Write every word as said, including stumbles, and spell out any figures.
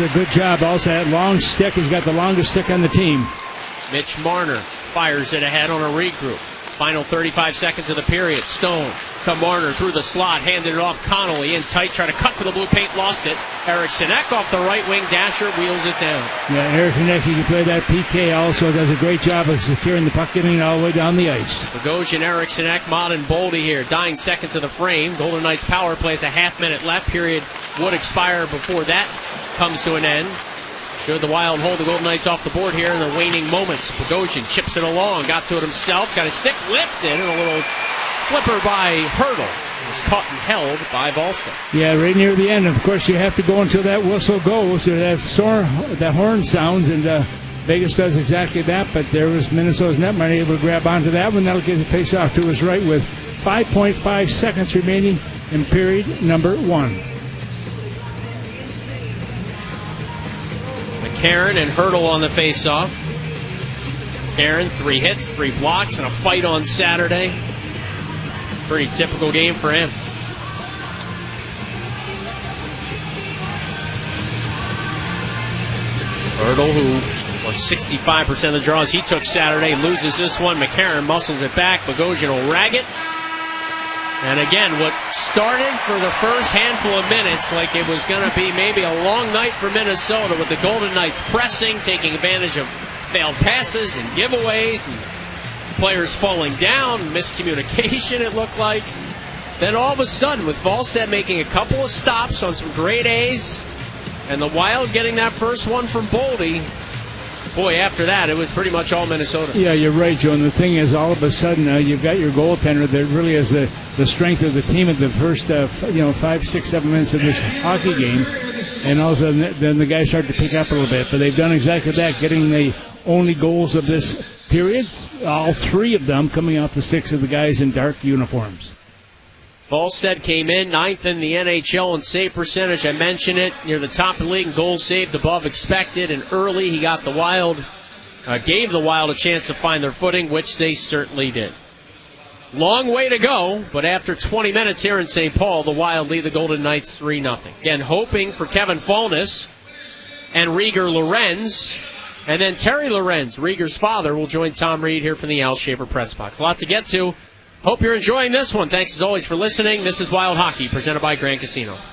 does a good job. Also, that long stick, he's got the longest stick on the team. Mitch Marner fires it ahead on a regroup. Final thirty-five seconds of the period. Stone to Marner through the slot, handed it off. Connolly in tight, trying to cut to the blue paint, lost it. Eric Sinek off the right wing, Dasher wheels it down. Yeah, Eric Sinek, he can play that P K also, does a great job of securing the puck, getting it all the way down the ice. Bogosian, Eric Sinek, Mod and Boldy here, dying seconds of the frame. Golden Knights power play has a half minute left. Period would expire before that comes to an end. Should the Wild hold the Golden Knights off the board here in the waning moments. Bogosian chips it along, got to it himself, got his stick lifted, and a little flipper by Hurdle. It was caught and held by Volstead. Yeah, right near the end. Of course, you have to go until that whistle goes, or that, sore, that horn sounds, and uh, Vegas does exactly that, but there was Minnesota's netminder able to grab onto that one. That'll get the face-off to his right with five point five seconds remaining in period number one. Karen and Hurdle on the face-off. Karen, three hits, three blocks, and a fight on Saturday. Pretty typical game for him. Hurdle, who won sixty-five percent of the draws he took Saturday, loses this one. McCarron muscles it back. Bogosian will rag it. And again, what started for the first handful of minutes like it was going to be maybe a long night for Minnesota with the Golden Knights pressing, taking advantage of failed passes and giveaways, and players falling down, miscommunication it looked like. Then all of a sudden, with Volstead making a couple of stops on some great A's, and the Wild getting that first one from Boldy, boy, after that, it was pretty much all Minnesota. Yeah, you're right, Joe. And the thing is, all of a sudden, uh, you've got your goaltender that really is the, the strength of the team at the first, uh, f- you know, five, six, seven minutes of this hockey game. And all of a sudden, then the guys start to pick up a little bit. But they've done exactly that, getting the only goals of this period, all three of them coming off the sticks of the guys in dark uniforms. Volstead came in ninth in the N H L in save percentage. I mentioned it, near the top of the league in goals saved above expected. And early, he got the Wild, uh, gave the Wild a chance to find their footing, which they certainly did. Long way to go, but after twenty minutes here in Saint Paul, the Wild lead the Golden Knights three nothing. Again, hoping for Kevin Falness and Rieger Lorenz. And then Terry Lorenz, Rieger's father, will join Tom Reed here from the Al Shaver Press Box. A lot to get to. Hope you're enjoying this one. Thanks as always for listening. This is Wild Hockey, presented by Grand Casino.